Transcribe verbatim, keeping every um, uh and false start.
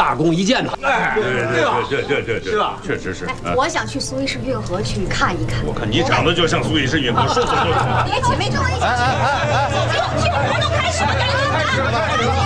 大功一件呐！ 哎， 对对对对对对， 是吧？ 确实是。 我想去苏伊士运河去看一看。 我看你长得就像苏伊士运河，说走就走。 别姐妹跟我一起去，姐姐，庆活动开始了，赶紧开始了，开始了。